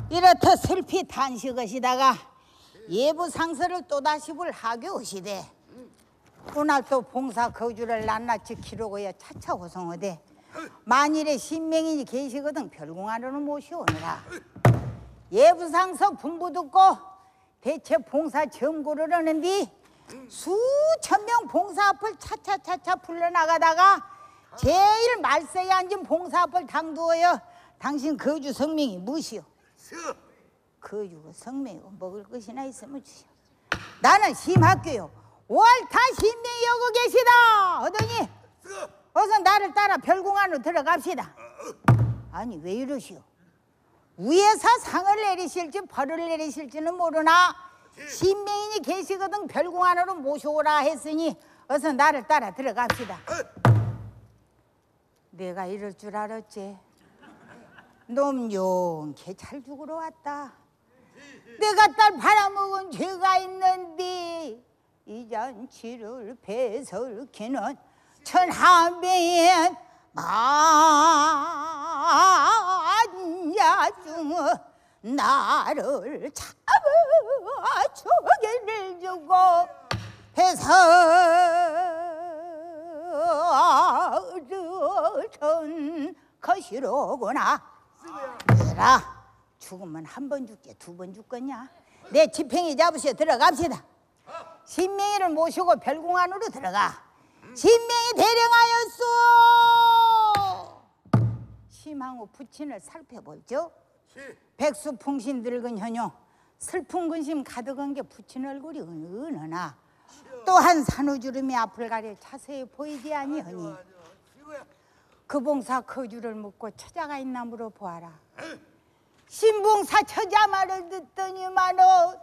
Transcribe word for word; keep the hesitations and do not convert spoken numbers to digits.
이렇다 슬피 탄식하시다가 예부 상서를 또다시 볼 하교시되 오늘 또 봉사 거주를 낱낱이 기록하여 차차 호송하되 만일에 신명인이 계시거든 별궁안으로 모시오느라 예부상서 분부 듣고 대체 봉사 점고를 하는디 수천 명 봉사 앞을 차차차차 불러나가다가 제일 말세에 앉은 봉사 앞을 당두어요. 당신 거주 성명이 무엇이오? 거주가 성명이고 먹을 것이나 있으면 주시오. 나는 심학교요 월타 신명이 여고 계시다 하더니 어서 나를 따라 별궁안으로 들어갑시다. 아니 왜 이러시오? 위에서 상을 내리실지 벌을 내리실지는 모르나 신명인이 계시거든 별궁안으로 모셔오라 했으니 어서 나를 따라 들어갑시다. 내가 이럴 줄 알았지. 놈 용케 잘 죽으러 왔다. 내가 딸 팔아먹은 죄가 있는데 이 잔치를 배설키는 천하배엔 만야중 나를 잡아 초계를 주고 배설은 것이로구나. 얘라 죽으면 한 번 죽게 두 번 죽겠냐? 내 지팽이 잡으시어 들어갑시다. 신명이를 모시고 별궁안으로 들어가. 신명이 대령하였소. 심항우 부친을 살펴볼죠. 백수풍신 늙은 현용 슬픈 근심 가득한 게 부친 얼굴이 은은하나 또한 산후주름이 앞을 가려 자세히 보이지 아니하니 그 봉사 거주를 묻고 처자가 있나 물어보아라. 신봉사 처자 말을 듣더니만은